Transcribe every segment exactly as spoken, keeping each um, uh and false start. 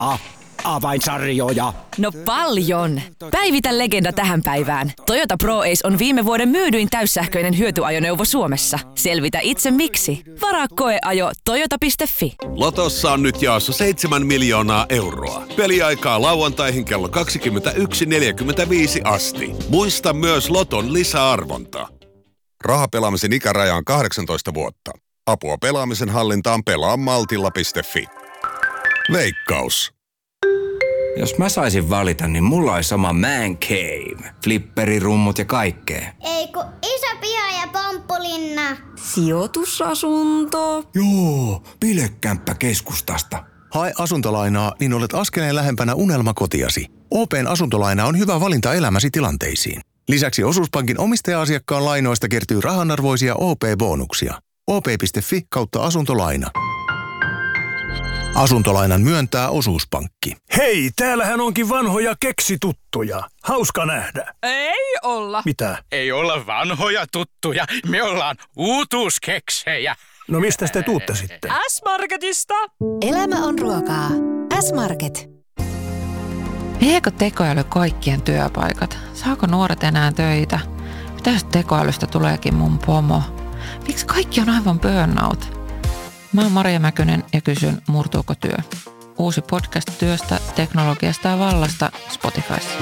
A. Avainsarjoja. No paljon. Päivitä legenda tähän päivään. Toyota ProAce on viime vuoden myydyin täyssähköinen hyötyajoneuvo Suomessa. Selvitä itse miksi. Varaa koeajo toyota piste fi. Lotossa on nyt jaossa seitsemän miljoonaa euroa. Peliaikaa lauantaihin kello kaksikymmentäyksi neljäkymmentäviisi asti. Muista myös Loton lisäarvonta. Rahapelaamisen ikäraja on kahdeksantoista vuotta. Apua pelaamisen hallintaan pelaa maltilla piste fi. Veikkaus. Jos mä saisin valita, niin mulla olisi sama man cave. Flipperi, rummut ja kaikkea. Ei kun iso piha ja pomppulinna. Sijoitusasunto. Joo, bilekämppä keskustasta. Hae asuntolainaa, niin olet askeleen lähempänä unelmakotiasi. O P:n asuntolaina on hyvä valinta elämäsi tilanteisiin. Lisäksi Osuuspankin omistaja-asiakkaan lainoista kertyy rahanarvoisia O P-bonuksia. O P piste fi kautta asuntolaina. Asuntolainan myöntää Osuuspankki. Hei, täällähän onkin vanhoja keksituttuja. Hauska nähdä. Ei olla. Mitä? Ei olla vanhoja tuttuja. Me ollaan uutuuskeksejä. No mistä te tuutte sitten? S-Marketista. Elämä on ruokaa. S-Market. Viekö tekoäly kaikkien työpaikat? Saako nuoret enää töitä? Mitä jos tekoälystä tuleekin mun pomo? Miksi kaikki on aivan burnout? Mä oon Maria Mäkynen ja kysyn, murtuuko työ? Uusi podcast työstä, teknologiasta ja vallasta Spotifyssa.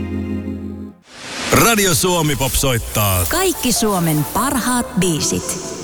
Radio Suomi Pop soittaa. Kaikki Suomen parhaat biisit.